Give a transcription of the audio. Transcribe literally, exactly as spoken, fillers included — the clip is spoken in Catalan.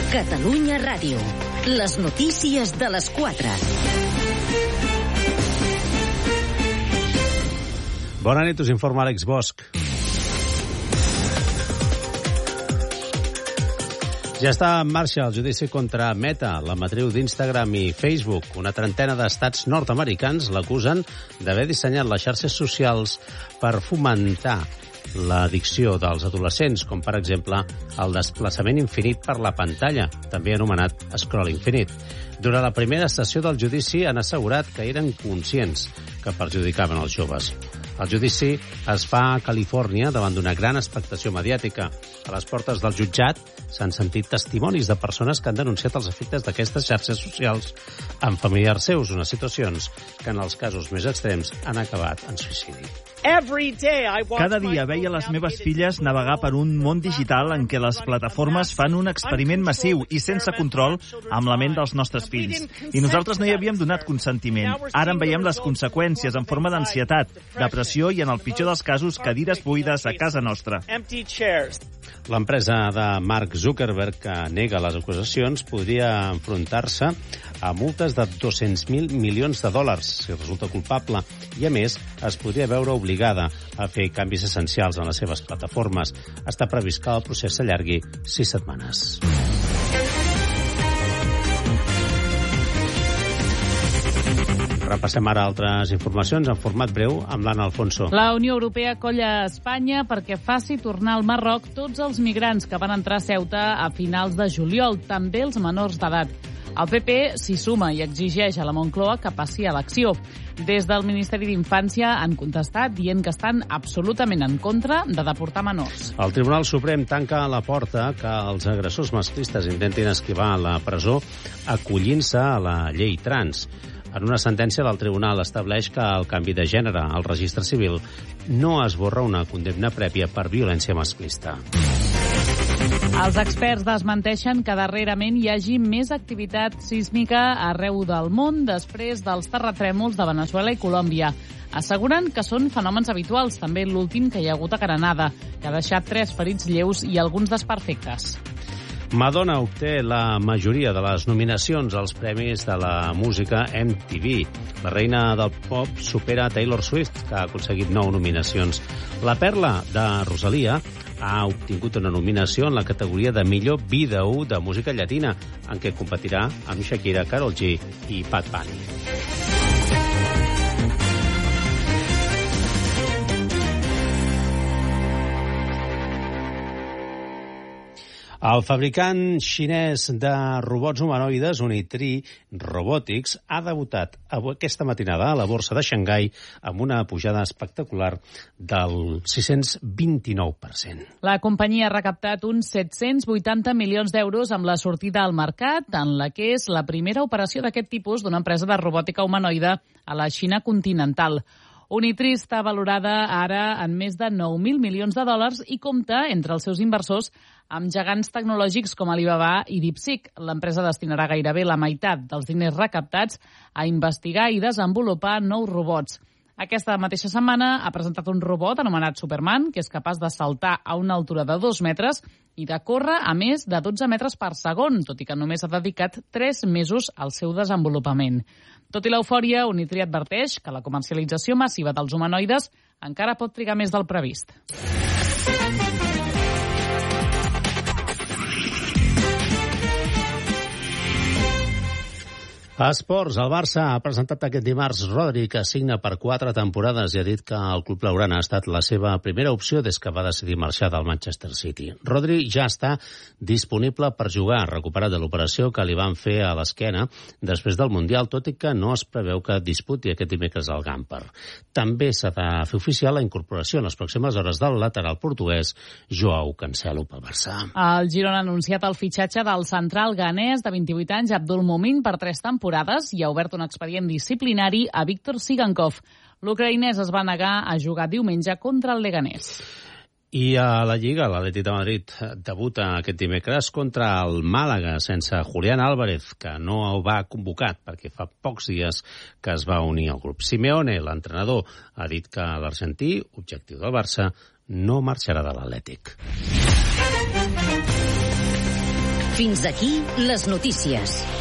Catalunya Ràdio. Les notícies de les quatre. Bona nit, us informa Àlex Bosch. Ja està en marxa el judici contra Meta, la matriu d'Instagram i Facebook. Una trentena d'estats nord-americans l'acusen d'haver dissenyat les xarxes socials per fomentar l'addicció dels adolescents, com per exemple el desplaçament infinit per la pantalla, també anomenat scroll infinit. Durant la primera sessió del judici han assegurat que eren conscients que perjudicaven els joves. El judici es fa a Califòrnia davant d'una gran expectació mediàtica. A les portes del jutjat s'han sentit testimonis de persones que han denunciat els efectes d'aquestes xarxes socials en familiars seus, unes situacions que en els casos més extrems han acabat en suïcidi. Cada dia veia les meves filles navegar per un món digital en què les plataformes fan un experiment massiu i sense control amb la ment dels nostres fills. I nosaltres no hi havíem donat consentiment. Ara en veiem les conseqüències en forma d'ansietat, depressió i, en el pitjor dels casos, cadires buides a casa nostra. L'empresa de Mark Zuckerberg, que nega les acusacions, podria enfrontar-se a multes de dos-cents mil milions de dòlars si resulta culpable i, a més, es podria veure obligada a fer canvis essencials en les seves plataformes. Està previst que el procés s'allargui sis setmanes. Repassem ara altres informacions en format breu amb l'Anna Alfonso. La Unió Europea colla a Espanya perquè faci tornar al Marroc tots els migrants que van entrar a Ceuta a finals de juliol, també els menors d'edat. El P P s'hi suma i exigeix a la Moncloa que passi a l'acció. Des del Ministeri d'Infància han contestat dient que estan absolutament en contra de deportar menors. El Tribunal Suprem tanca la porta que els agressors masclistes intentin esquivar la presó acollint-se a la llei trans. En una sentència del tribunal estableix que el canvi de gènere al registre civil no esborra una condemna prèvia per violència masclista. Els experts desmenteixen que darrerament hi hagi més activitat sísmica arreu del món després dels terratrèmols de Veneçuela i Colòmbia. Asseguren que són fenòmens habituals, també l'últim que hi ha hagut a Granada, que ha deixat tres ferits lleus i alguns desperfectes. Madonna obté la majoria de les nominacions als premis de la música M T V. La reina del pop supera Taylor Swift, que ha aconseguit nou nominacions. La perla de Rosalia ha obtingut una nominació en la categoria de millor vídeo de música llatina, en què competirà amb Shakira, Karol G i Bad Bunny. El fabricant xinès de robots humanoides, Unitree Robotics, ha debutat aquesta matinada a la borsa de Xangai amb una pujada espectacular del sis-cents vint-i-nou per cent. La companyia ha recaptat uns set-cents vuitanta milions d'euros amb la sortida al mercat, en la que és la primera operació d'aquest tipus d'una empresa de robòtica humanoide a la Xina continental. Unitree està valorada ara en més de nou mil milions de dòlars i compta, entre els seus inversors, amb gegants tecnològics com Alibaba i DeepSeek. L'empresa destinarà gairebé la meitat dels diners recaptats a investigar i desenvolupar nous robots. Aquesta mateixa setmana ha presentat un robot anomenat Superman, que és capaç de saltar a una altura de dos metres i de córrer a més de dotze metres per segon, tot i que només ha dedicat tres mesos al seu desenvolupament. Tot i l'eufòria, Unitree adverteix que la comercialització massiva dels humanoides encara pot trigar més del previst. A Esports, el Barça ha presentat aquest dimarts Rodri, que signa per quatre temporades i ha dit que el club blaugrana ha estat la seva primera opció des que va decidir marxar del Manchester City. Rodri ja està disponible per jugar, recuperat de l'operació que li van fer a l'esquena després del Mundial, tot i que no es preveu que disputi aquest dimecres al Gamper. També s'ha de fer oficial la incorporació en les pròximes hores del lateral portuguès Joao Cancelo pel Barça. El Girona ha anunciat el fitxatge del central ghanès de vint-i-vuit anys, Abdul Mumin, per tres temporades i ha obert un expedient disciplinari a Víctor Sigankov. L'ucraïnès es va negar a jugar diumenge contra el Leganés. I a la Lliga, l'Atlètic de Madrid debuta aquest dimecres contra el Màlaga sense Julián Álvarez, que no el va convocat perquè fa pocs dies que es va unir al grup. Simeone, l'entrenador, ha dit que l'argentí, objectiu del Barça, no marxarà de l'Atlètic. Fins aquí les notícies.